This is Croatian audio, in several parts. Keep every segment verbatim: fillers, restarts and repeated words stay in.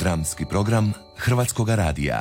Dramski program Hrvatskoga radija.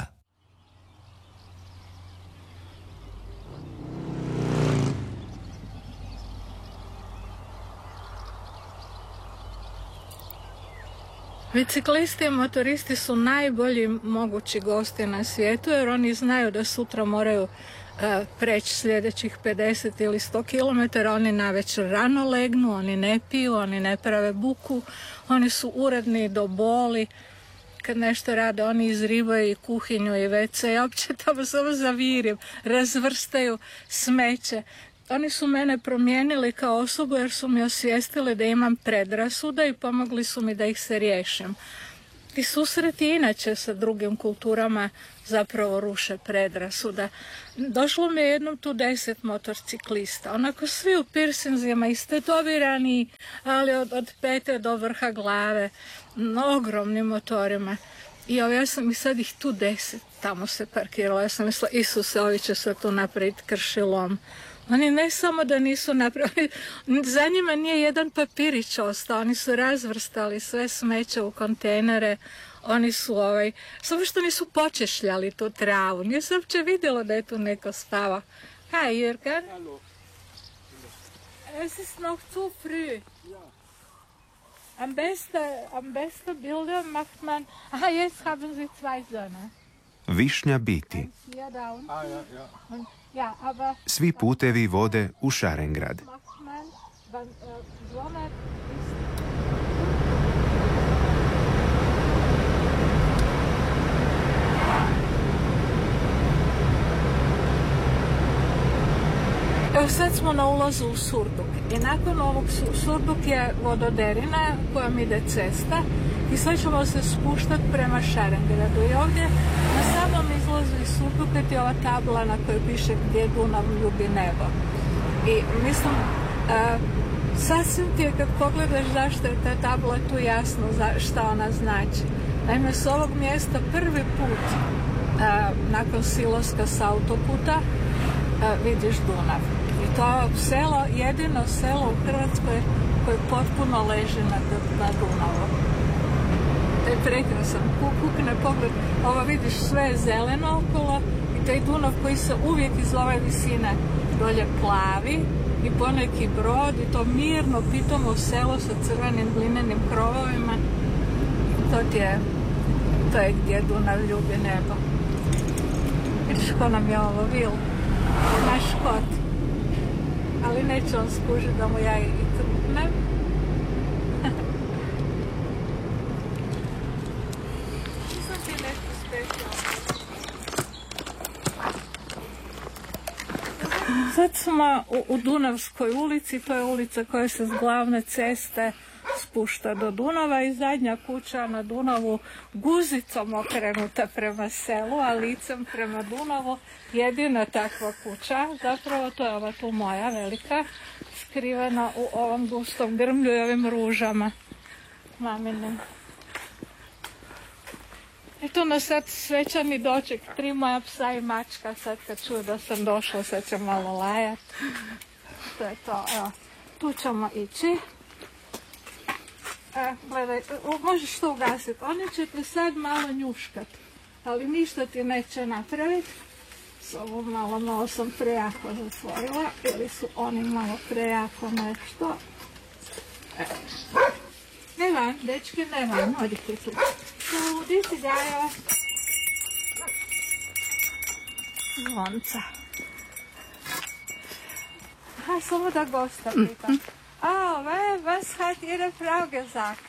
Biciklisti i motoristi su najbolji mogući gosti na svijetu jer oni znaju da sutra moraju uh, preći sljedećih pedeset ili sto kilometara. Oni navečer rano legnu, oni ne piju, oni ne prave buku, oni su uredni do boli. Kad nešto rade, oni izribaju i kuhinju i ve ce, ja opće tamo samo zavirim, razvrstaju smeće. Oni su mene promijenili kao osobu jer su mi osvijestili da imam predrasude i pomogli su mi da ih se riješim. I susreti inače sa drugim kulturama zapravo ruše predrasuda. Došlo mi je jednom tu deset motorciklista, onako svi u pirsinzima, istetovirani, ali od, od pete do vrha glave, ogromnim motorima. I ja sam i sad ih tu deset tamo se parkirala. Ja sam mislila, Isuse, ovi će se tu napraviti kršilom. Oni ne samo da nisu napravili, za njima nije jedan papirić ostao, oni su razvrstali sve smeće u kontejnere, oni su ovaj, samo što nisu počešljali tu travu, nije se uopće vidjelo da je tu neko spava. Hi Jürgen. Hallo. Es ist noch zu früh. Am besten, am besten Bilder macht man, aha, jetzt haben Sie zwei Söhne. Višnja biti. Ja, da unten. Ah, ja, ja. Und, ja, aber Svi putevi vode u Šarengrad. macht man, wenn äh, Sonne ist. Evo sad smo na ulazu u Surduk i nakon ovog su, Surduk je vododerina kojom ide cesta i sad ćemo se spuštati prema Šarengradu i ovdje na samom izlazu iz Surduka ti je ova tabla na kojoj piše gdje Dunav ljubi nebo. I mislim, a, sasvim ti je kad pogledaš zašto je ta tabla tu jasno za, šta ona znači. Naime, s ovog mjesta prvi put a, nakon silaska s autoputa a, vidiš Dunav. I to selo, jedino selo u Hrvatskoj koje potpuno leži na, na Dunavu. To je prekrasan, kukne pogled, ovo vidiš sve je zeleno okolo i taj Dunav koji se uvijek iz ove visine dolje plavi i poneki brod i to mirno pitomo selo sa crvenim glinenim krovovima. To ti je, to je gdje Dunav ljubi nebo. Vidiš ko nam je ovo vil, naš kot. Ali neće on skužiti da mu ja i trupnem. Nisam ti nešto specijalno. Sad smo u, u Dunavskoj ulici, to je ulica koja se s glavne ceste spušta do Dunava i zadnja kuća na Dunavu guzicom okrenuta prema selu, a licem prema Dunavu. Jedina takva kuća, zapravo to je ova tu moja velika, skrivena u ovom gustom grmlju i ovim ružama maminim. I tu nas sad svečani doček, tri moja psa i mačka, sad kad čuju da sam došla, sad će malo lajat. To je to, evo, tu ćemo ići. E, gledaj, možeš to ugasiti. Oni će te sad malo njuškat, ali ništa ti neće napraviti. S ovom malo, malo sam prejako zatvorila, ili su oni malo prejako nešto. E. Nema, dečki, nema, odite tu. Tu, di si Gaja? Zvonca. Aha, samo da gosta pitam. Oh, was hat Ihre Frau gesagt?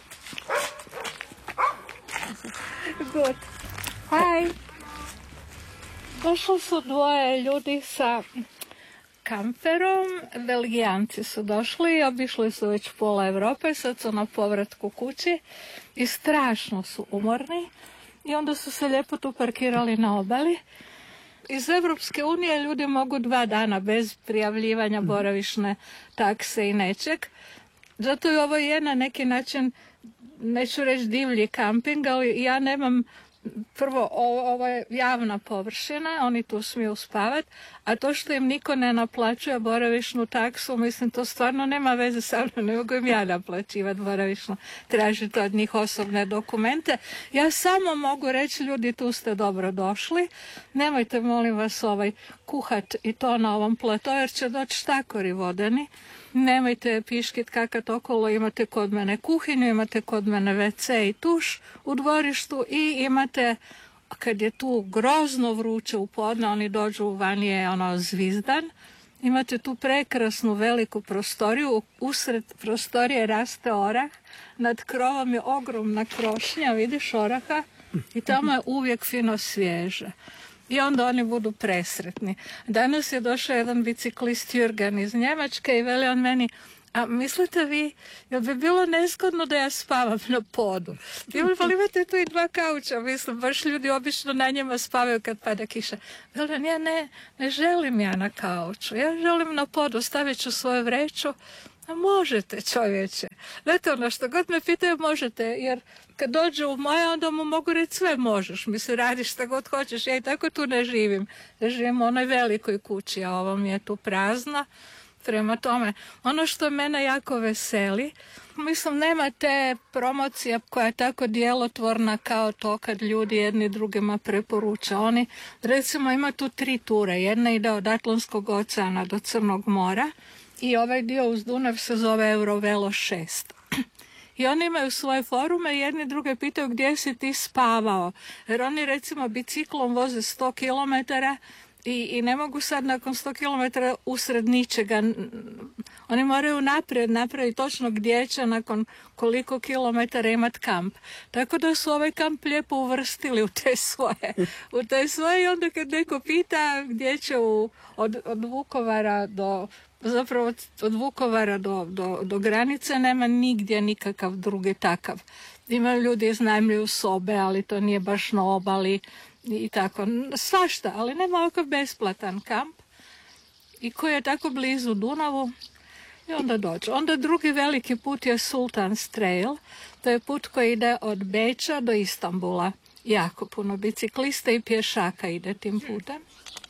Gut. Hi. Došli su dvoje ljudi sa kamperom, Belgijanci su došli i obišli su već pola Europe, sad su na povratku kući i strašno su umorni i onda su se lijepo tu parkirali na obali. Iz Evropske unije ljudi mogu dva dana bez prijavljivanja boravišne takse i nečeg. Zato je ovo je na neki način, neću reći divlji kamping, ali ja nemam prvo, ovo, ovo je javna površina, oni tu smiju spavati, a to što im niko ne naplaćuje boravišnu taksu, mislim, to stvarno nema veze sa mnom, ne mogu im ja naplaćivati boravišnu, tražite od njih osobne dokumente. Ja samo mogu reći, ljudi, tu ste dobro došli, nemojte, molim vas, ovaj, kuhat i to na ovom plato, jer će doći štakori vodeni. Nemojte piškit kakat okolo, imate kod mene kuhinju, imate kod mene ve ce i tuš u dvorištu i imate, kad je tu grozno vruće u podne, oni dođu van je ono zvizdan, imate tu prekrasnu veliku prostoriju, usred prostorije raste orah, nad krovom je ogromna krošnja, vidiš oraha, i tamo je uvijek fino svježe. I onda oni budu presretni. Danas je došao jedan biciklist Jürgen iz Njemačke i veli on meni, a mislite vi, jel bi bilo nezgodno da ja spavam na podu? Ili pa imate tu i dva kauča, mislim, baš ljudi obično na njima spavaju kad pada kiša. Veli on, ja ne, ne želim ja na kauču, ja želim na podu, stavit ću svoju vreću. A možete, čovječe. Znate, ono što god me pitaju, možete, jer kad dođe u moje, onda mu mogu reći sve možeš. Mislim, radiš šta god hoćeš. Ja i tako tu ne živim. Ja živim u onoj velikoj kući, a ovo mi je tu prazna. Prema tome, ono što mene jako veseli, mislim, nema te promocije koja je tako djelotvorna kao to kad ljudi jedni drugima preporuča. Oni, recimo, ima tu tri ture. Jedna ide od Atlantskog oceana do Crnog mora. I ovaj dio uz Dunav se zove Eurovelo šest. I oni imaju svoje forume i jedni druge pitaju gdje si ti spavao. Jer oni recimo biciklom voze sto kilometara i, i ne mogu sad nakon sto kilometara usred ničega. Oni moraju naprijed napraviti točno gdje će nakon koliko kilometara imati kamp. Tako da su ovaj kamp lijepo uvrstili u te svoje. U te svoje i onda kad neko pita gdje će u, od, od Vukovara do... Zapravo od Vukovara do, do, do granice nema nigdje nikakav drugi takav. Imaju ljudi iznajmljuju sobe, ali to nije baš na obali i tako. Svašta, ali nema ovakav besplatan kamp i koji je tako blizu Dunavu i onda dođe. Onda drugi veliki put je Sultan's Trail. To je put koji ide od Beča do Istambula. Jako puno biciklista i pješaka ide tim putem.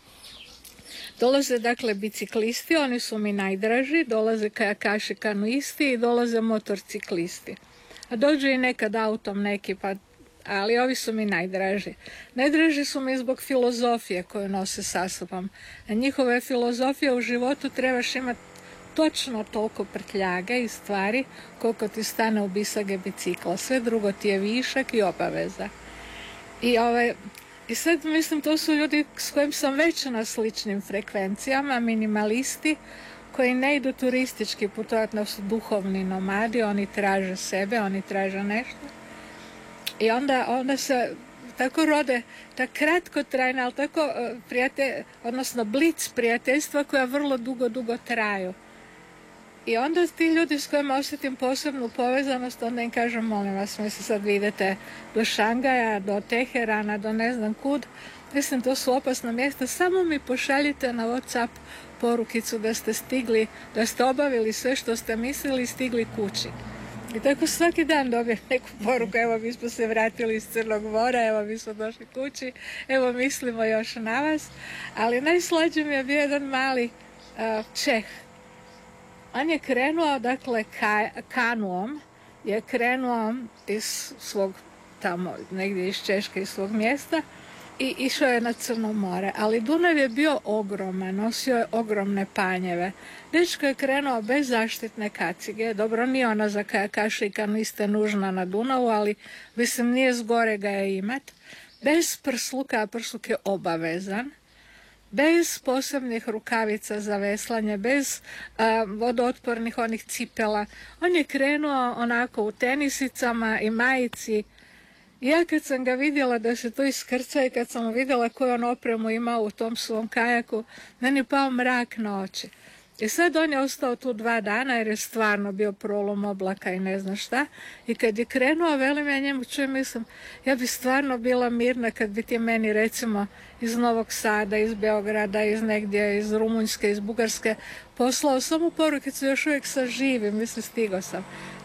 Dolaze dakle biciklisti, oni su mi najdraži, dolaze kajakaši kanuisti i dolaze motorciklisti. A dođu i nekad autom neki, pa, ali ovi su mi najdraži. Najdraži su mi zbog filozofije koju nose sa sobom. A njihove filozofije u životu trebaš imati točno toliko prtljage i stvari koliko ti stane u bisage bicikla. Sve drugo ti je višak i obaveza. I ovaj... I sad, mislim, to su ljudi s kojim sam već na sličnim frekvencijama, minimalisti, koji ne idu turistički putovati, no su duhovni nomadi, oni traže sebe, oni traže nešto. I onda, onda se tako rode ta kratkotrajna, ali tako prijatelj, odnosno blic prijateljstva koja vrlo dugo, dugo traju. I onda ti ljudi s kojima osjetim posebnu povezanost, onda im kažem, molim vas, mislim, sad vi idete do Šangaja, do Teherana, do ne znam kud. Mislim, to su opasna mjesta. Samo mi pošaljite na WhatsApp porukicu da ste stigli, da ste obavili sve što ste mislili i stigli kući. I tako svaki dan dobijem neku poruku, evo mi smo se vratili iz Crnog mora, evo mi smo došli kući, evo mislimo još na vas. Ali najslađe mi je bio jedan mali uh, Čeh. On je krenuo, dakle, ka, kanuom, je krenuo iz svog, tamo, negdje iz Češke, iz svog mjesta i išao je na Crno more. Ali Dunav je bio ogroman, nosio je ogromne panjeve. Dečko je krenuo bez zaštitne kacige. Dobro, nije ona za kajakaše i kanuiste nužna na Dunavu, ali mislim, nije zgore ga je imat. Bez prsluka, a prsluk je obavezan. Bez posebnih rukavica za veslanje, bez a, vodootpornih onih cipela. On je krenuo onako u tenisicama i majici. Ja kad sam ga vidjela da se to iskrca i kad sam vidjela koju on opremu ima u tom svom kajaku, meni je pao mrak na oči. I sad on je ostao tu dva dana jer je stvarno bio prolom oblaka i ne znam šta. I kad je krenuo, velim ja njemu, čujem, mislim, ja bi stvarno bila mirna kad bi ti meni recimo iz Novog Sada, iz Beograda, iz negdje, iz Rumunjske, iz Bugarske poslao samo porukicu, još uvijek sam živim, mislim, stigo sam.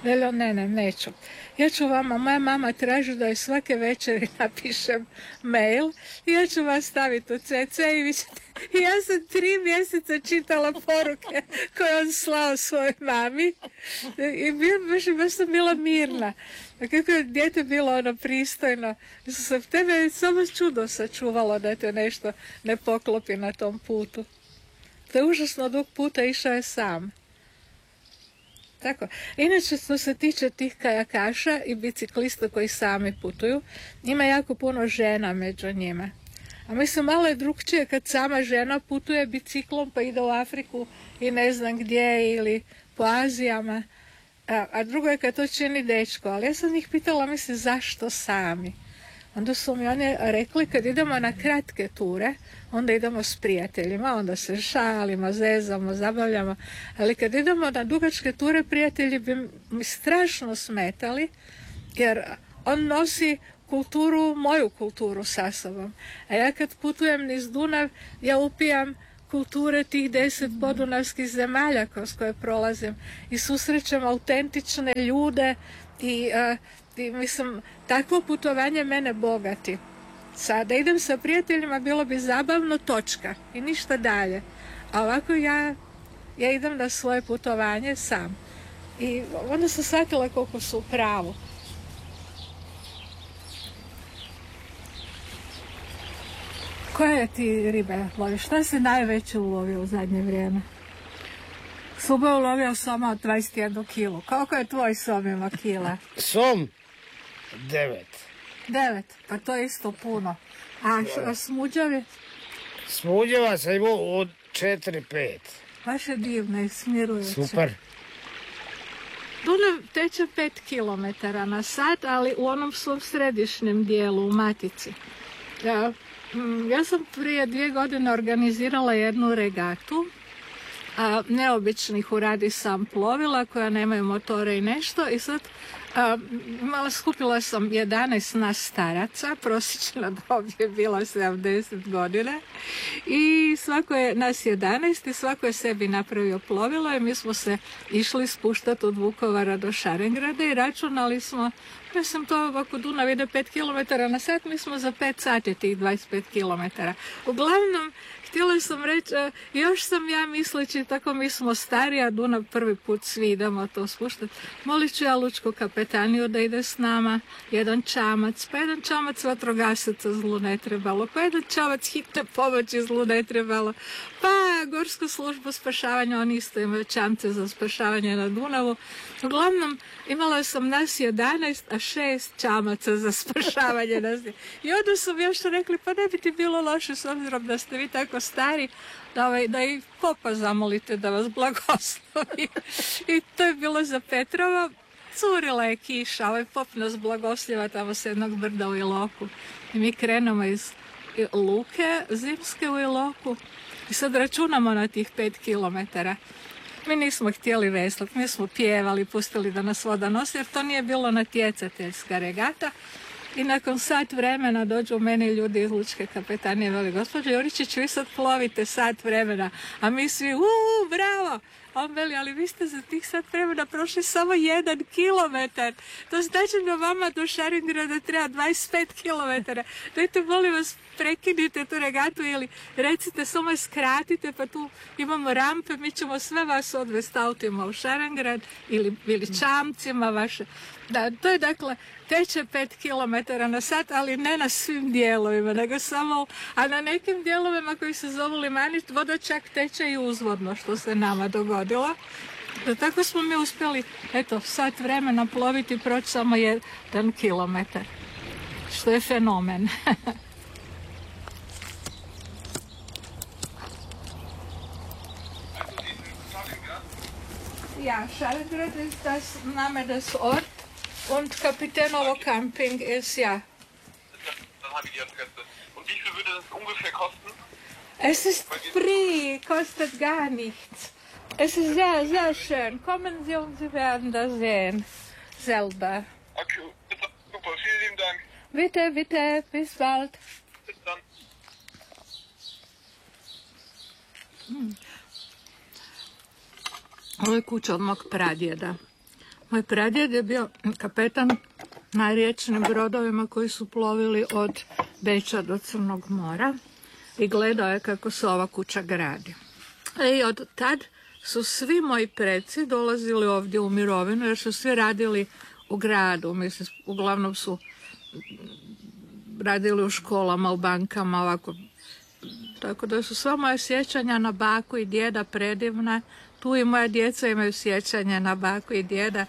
Velo, ne, ne, neću. Ja ću vama, moja mama traži da joj svake večeri napišem mail i ja ću vas staviti u ce ce i vi ćete... I ja sam tri mjeseca čitala poruke koje on slao svojoj mami i baš, baš sam bila mirna. A kako je dijete bilo ono pristojno, sam tebe samo čudo sačuvalo da te nešto ne poklopi na tom putu. To je užasno dug puta, išao je sam. Tako. Inače, što se tiče tih kajakaša i biciklista koji sami putuju, ima jako puno žena među njima. A mislim, malo je drugčije kad sama žena putuje biciklom pa ide u Afriku i ne znam gdje ili po Azijama. A, a drugo je kad to čini dečko. Ali ja sam njih pitala, mislim, zašto sami? Onda su mi oni rekli, kad idemo na kratke ture, onda idemo s prijateljima, onda se šalimo, zezamo, zabavljamo. Ali kad idemo na dugačke ture, prijatelji bi mi strašno smetali, jer on nosi kulturu, moju kulturu sa sobom. A ja kad putujem niz Dunav, ja upijam kulture tih deset podunavskih zemalja kroz koje prolazim i susrećem autentične ljude i, uh, i mislim, takvo putovanje mene bogati. Sada idem sa prijateljima, bilo bi zabavno, točka i ništa dalje. A ovako ja, ja idem na svoje putovanje sam. I onda sam shvatila koliko su u pravu. Koje ti ribe loviš? Šta si najveće ulovio u zadnje vrijeme? Suba je ulovio soma dvadeset jednu kilu. Koliko je tvoj som ima kila? Som? Devet. Devet? Pa to je isto puno. A, a smuđavi? Smuđava sam imao od četiri, pet. Baš je divno i smirujuće. Super. Dunav teče pet kilometara na sat, ali u onom svom središnjem dijelu, u Matici. Ja, ja sam prije dvije godine organizirala jednu regatu a, neobičnih u radi sam plovila koja nemaju motore i nešto i sad a, imala, skupila sam jedanaest nas staraca, prosječna dob je bila sedamdeset godina i svako je nas jedanaest i svako je sebi napravio plovilo i mi smo se išli spuštati od Vukovara do Šarengrada i računali smo, mislim to ako Dunav ide pet kilometara na sat, mi smo za pet sati tih dvadeset pet kilometara. Uglavnom, htjela sam reći, još sam ja misleći, tako mi smo stari, a Dunav prvi put svi idemo to spuštati. Molit ću ja lučku kapetaniju da ide s nama, jedan čamac, pa jedan čamac vatrogasaca zlu ne trebalo, pa jedan čamac hitne pomoći zlu ne trebalo, pa Gorsku službu spašavanja, oni isto imaju čamce za spašavanje na Dunavu. Uglavnom, imala sam nas jedanaest, a šest čamaca za spašavanje nas. I onda su mi još rekli, pa ne bi ti bilo loše s obzirom da ste vi tako stari, da, ovaj, da i popa zamolite da vas blagoslovi. I to je bilo za Petrovo. Curila je kiša, ovaj pop nas blagosljava tamo s jednog brda u Iloku. I mi krenemo iz luke zimske u Iloku i sad računamo na tih pet kilometara. Mi nismo htjeli veslati, mi smo pjevali, pustili da nas voda nosi, jer to nije bilo natjecateljska regata. I nakon sat vremena dođu meni ljudi iz lučke kapetanije, veli, gospođo Juričić, vi sad plovite sat vremena, a mi svi, uuu, bravo! A on veli, ali vi ste za tih sat vremena prošli samo jedan kilometar. To znači da vama do Šarengrada treba dvadeset pet kilometara. Dajte, molim vas, prekinite tu regatu ili recite, samo je skratite, pa tu imamo rampe, mi ćemo sve vas odvesti autima u Šarengrad ili, ili čamcima vaše. Da, to je dakle, teče pet kilometara na sat, ali ne na svim dijelovima, nego samo, a na nekim dijelovima koji se zovu Limanić, voda čak teče i uzvodno, što se nama dogodilo. Da, tako smo mi uspjeli, eto, sat vremena ploviti, proći samo jedan kilometar, što je fenomen. Ja, Schallengrad ist das Name des Orts und Kapitanovo Camping ist, ja. Dann habe ich die Adresse. Und wie viel würde das ungefähr kosten? Es ist free, kostet gar nichts. Es ist sehr, sehr schön. Kommen Sie und Sie werden das sehen. Selber. Okay, super, vielen lieben Dank. Bitte, bitte, bis bald. Bis dann. Ovo je kuća od mog pradjeda. Moj pradjed je bio kapetan na riječnim brodovima koji su plovili od Beča do Crnog mora i gledao je kako se ova kuća gradi. I od tad su svi moji preci dolazili ovdje u mirovinu jer su svi radili u gradu. Mislim, uglavnom su radili u školama, u bankama, ovako. Tako da su sva moja sjećanja na baku i djeda predivna. Tu i moja djeca imaju sjećanje na baku i djeda.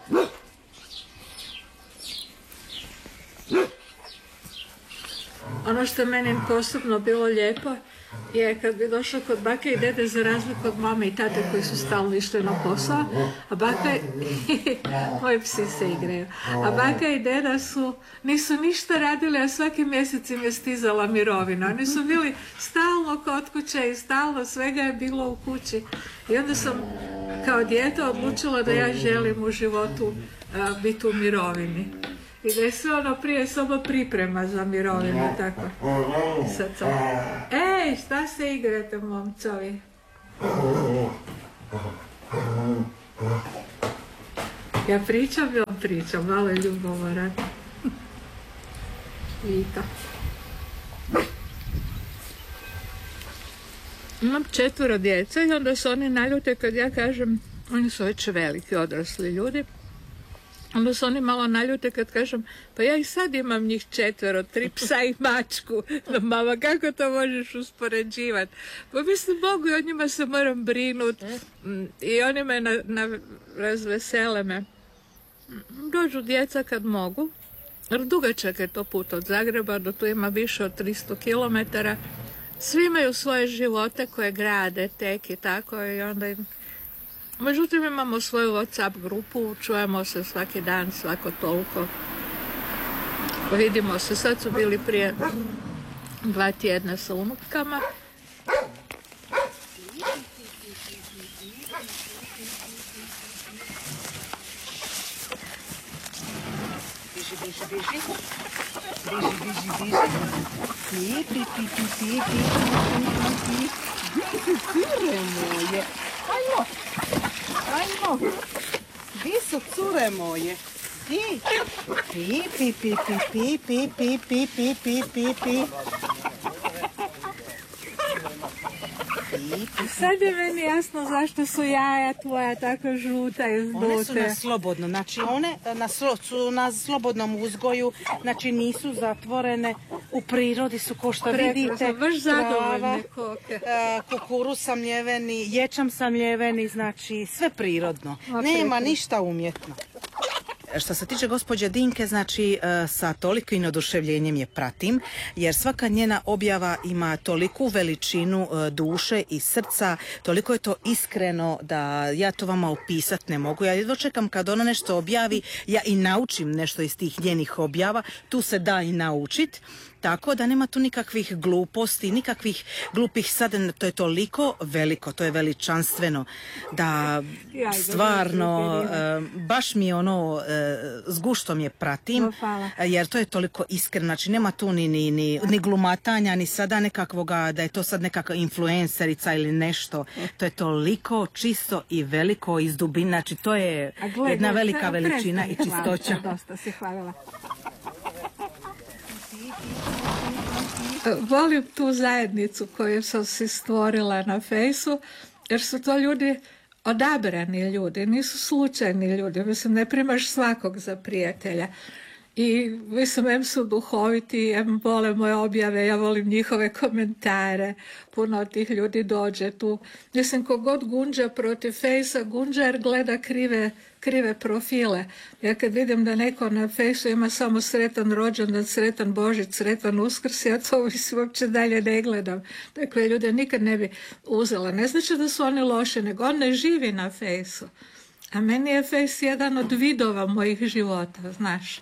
Ono što je meni posebno bilo lijepo je kad bi došla kod bake i dede, za razliku od mame i tate koji su stalno išli na posao, a baka i moji psi se igraju. A baka i deda su, nisu ništa radili, a svaki mjesec im je stizala mirovina. Oni su bili stalno kod kuće i stalno svega je bilo u kući. I onda sam kao dijete odlučila da ja želim u životu a, biti u mirovini. I da je sve ono prije samo priprema za mirovinu, tako. Sad sam... Ej, šta se igrate, momcovi? Ja pričam i on pričam, malo je ljubomoran. Vita. Imam četvoro djece i onda se oni naljute kad ja kažem, oni su već veliki odrasli ljudi, onda se oni malo naljute kad kažem, pa ja i sad imam njih četvero, tri psa i mačku. No mama, kako to možeš uspoređivati? Pa mislim, mogu i o njima se moram brinuti. I oni me na, na, razvesele me. Dođu djeca kad mogu. Jer dugačak je to put od Zagreba do tu ima više od tristo kilometara. Svi imaju svoje živote koje grade tek i tako i onda im... Međutim, imamo svoju WhatsApp grupu, čujemo se svaki dan, svako toliko. Vidimo se, sad su bili prije dva tjedna sa unutkama. Biži, biži, biži. Biži, biži, biži. Pi, pi, pi, pi, pi, pi, pi, pi, cure moje. Ajmo, ajmo. Gdje su cure moje? Pi, pi, pi, pi, pi, pi, pi, pi, pi, pi, pi, pi. Sad je meni jasno zašto su jaja tvoja tako žuta i zdute. One su na slobodno, znači one na, slo, su na slobodnom uzgoju, znači nisu zatvorene, u prirodi su ko što vidite. Baš zadovoljne koke. Kukuruz samljeveni, ječam samljeveni, znači sve prirodno. A, nema ništa umjetno. Što se tiče gospođe Dinke, znači sa tolikim oduševljenjem je pratim, jer svaka njena objava ima toliku veličinu duše i srca, toliko je to iskreno da ja to vama opisat ne mogu. Ja jedva čekam kad ona nešto objavi, ja i naučim nešto iz tih njenih objava, tu se da i naučit. Tako da nema tu nikakvih gluposti, nikakvih glupih sadena, to je toliko veliko, to je veličanstveno, da stvarno, baš mi ono, s guštom je pratim, jer to je toliko iskreno, znači nema tu ni, ni, ni, ni glumatanja, ni sada nekakvoga, da je to sad nekakva influencerica ili nešto, to je toliko čisto i veliko iz dubine, znači to je jedna velika veličina i čistoća. Dosta si hvalila. Volim tu zajednicu koju sam si stvorila na fejsu, jer su to ljudi, odabrani ljudi, nisu slučajni ljudi. Mislim, ne primaš svakog za prijatelja. I mislim, em su duhoviti, em vole moje objave, ja volim njihove komentare. Puno od tih ljudi dođe tu. Mislim, kogod gunđa protiv fejsa, gunđa jer gleda krive, krive profile. Ja kad vidim da neko na fejsu ima samo sretan rođendan, sretan Božić, sretan Uskrs, ja to mislim, uopće dalje ne gledam. Takve ljude nikad ne bi uzela. Ne znači da su oni loše, nego on ne živi na fejsu. A meni je fejs jedan od vidova mojih života, znaš.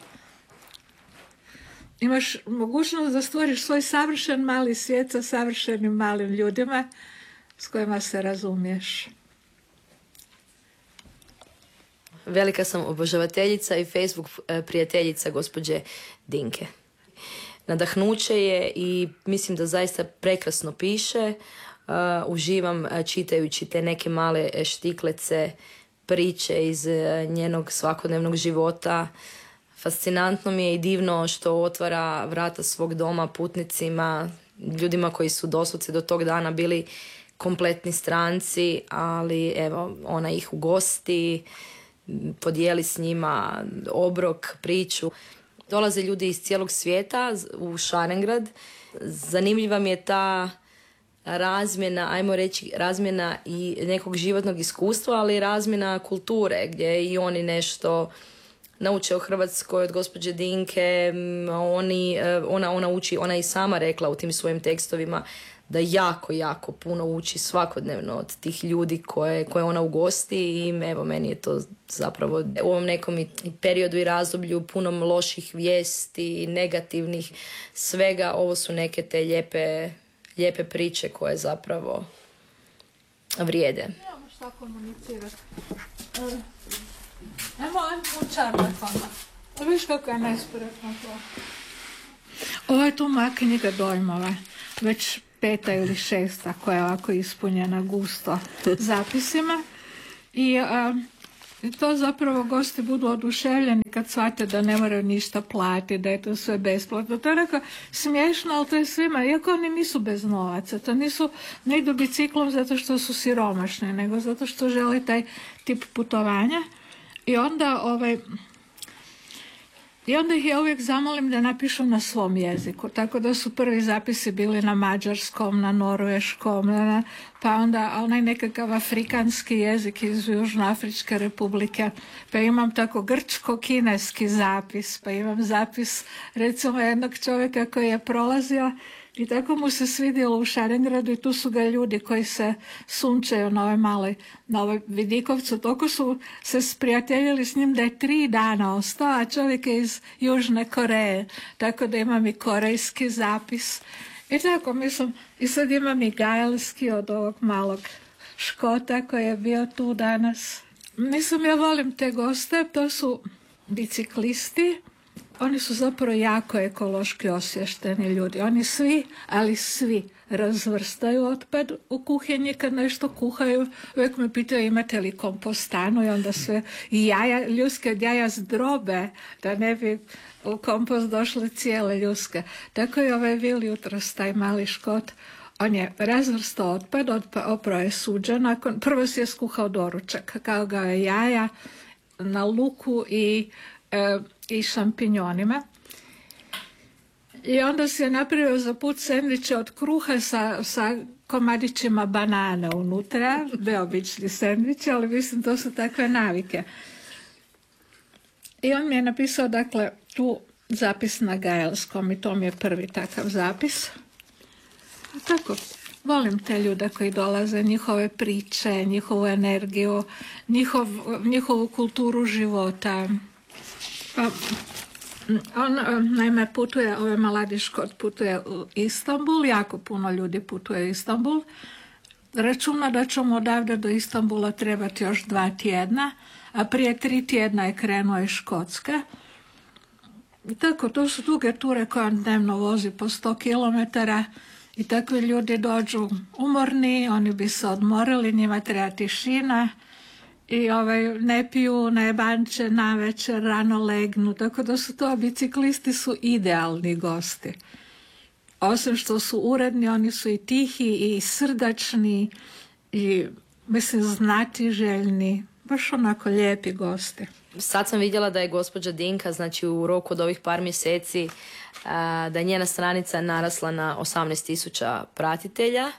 Imaš mogućnost da stvoriš svoj savršen mali svijet sa savršenim malim ljudima s kojima se razumiješ. Velika sam obožavateljica i Facebook prijateljica gospođe Dinke. Nadahnuće je i mislim da zaista prekrasno piše. Uh, uživam čitajući te neke male štiklece priče iz njenog svakodnevnog života. Fascinantno mi je i divno što otvara vrata svog doma putnicima, ljudima koji su doslovce do tog dana bili kompletni stranci, ali evo, ona ih ugosti, podijeli s njima obrok, priču. Dolaze ljudi iz cijelog svijeta u Šarengrad. Zanimljiva mi je ta razmjena, ajmo reći razmjena i nekog životnog iskustva, ali i razmjena kulture, gdje i oni nešto nauče o Hrvatskoj od gospođe Dinke. Oni, ona, ona uči, ona i sama rekla u tim svojim tekstovima da jako, jako puno uči svakodnevno od tih ljudi koje, koje ona ugosti i evo, meni je to zapravo u ovom nekom i periodu i razdoblju puno loših vijesti, negativnih, svega, ovo su neke te lijepe, lijepe priče koje zapravo vrijede. Nemamo šta komunicirati. Ajmo u čarlatama. Viš kako je nespretno to. Ovo je tu moja knjiga dojmova. Već peta ili šesta koja je ovako ispunjena gusto zapisima. I a, to zapravo gosti budu oduševljeni kad shvate da ne moraju ništa platiti, da je to sve besplatno. To je neka smiješno, ali to je svima, iako oni nisu bez novaca. To nisu, ne idu biciklom zato što su siromašni, nego zato što žele taj tip putovanja. I onda ovaj... I onda ih ja uvijek zamolim da napišu na svom jeziku, tako da su prvi zapisi bili na mađarskom, na norveškom, na, pa onda onaj nekakav afrikanski jezik iz Južnoafričke republike, pa imam tako grčko-kineski zapis, pa imam zapis recimo jednog čovjeka koji je prolazio i tako mu se svidjelo u Šarengradu i tu su ga ljudi koji se sunčaju na ovoj maloj, na ovoj vidikovcu, toliko su se sprijateljili s njim da je tri dana ostao, a čovjek je iz Južne Koreje, tako da imam i korejski zapis. I tako, mislim, i sad imam i gaelski od ovog malog Škota koji je bio tu danas. Mislim, ja volim te goste, to su biciklisti. Oni su zapravo jako ekološki osvješteni ljudi. Oni svi, ali svi razvrstaju otpad u kuhinji kad nešto kuhaju. Uvijek me pitaju imate li kompostanu i onda sve i jaja, ljuske od jaja zdrobe da ne bi u kompost došle cijele ljuske. Tako je ovaj Vil jutros, taj mali Škot. On je razvrstao otpad, oprao je suđa, nakon, prvo si je skuhao doručak, kao ga je jaja na luku i e, i šampinjonima. I onda si je napravio za put sendviče od kruha sa, sa komadićima banane unutra, neobični sendviči, ali mislim to su takve navike. I on mi je napisao, dakle, tu zapis na gaelskom i to mi je prvi takav zapis. Tako, volim te ljude koji dolaze, njihove priče, njihovu energiju, njihov, njihovu kulturu života. Pa, on, naime, putuje, ovaj mladi Škot putuje u Istanbul, jako puno ljudi putuje u Istanbul. Računa da će mu odavde do Istanbula trebati još dva tjedna, a prije tri tjedna je krenuo iz Škotske. I tako, to su duge ture koje on dnevno vozi po sto kilometara i takvi ljudi dođu umorni, oni bi se odmorili, njima treba tišina. I ovaj, ne piju, ne banče na večer, rano legnu, tako da su to biciklisti su idealni gosti. Osim što su uredni, oni su i tihi i srdačni i mislim znatiželjni, baš onako lijepi gosti. Sad sam vidjela da je gospođa Dinka, znači u roku od ovih par mjeseci, da je njena stranica narasla na osamnaest tisuća pratitelja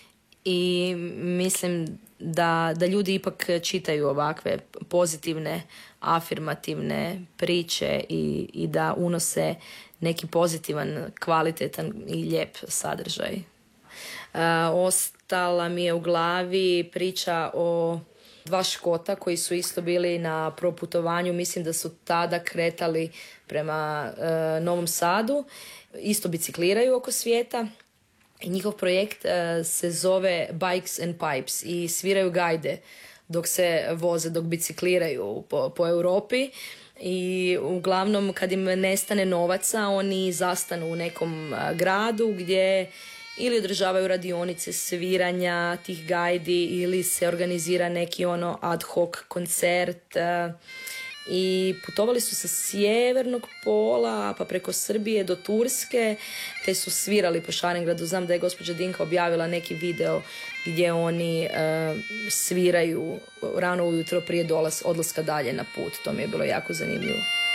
i mislim da, da ljudi ipak čitaju ovakve pozitivne, afirmativne priče i, i da unose neki pozitivan, kvalitetan i lijep sadržaj. Uh, ostala mi je u glavi priča o dva Škota koji su isto bili na proputovanju, mislim da su tada kretali prema uh, Novom Sadu, isto bicikliraju oko svijeta. Njihov projekt uh, se zove Bikes and Pipes i sviraju gajde dok se voze, dok bicikliraju po, po Europi i uglavnom kad im nestane novaca oni zastanu u nekom uh, gradu gdje ili održavaju radionice sviranja tih gajdi ili se organizira neki ono ad hoc koncert. I putovali su sa sjevernog pola pa preko Srbije do Turske te su svirali po Šarengradu. Znam da je gospođa Dinka objavila neki video gdje oni uh, sviraju rano ujutro prije dolaz, odlaska dalje na put. To mi je bilo jako zanimljivo.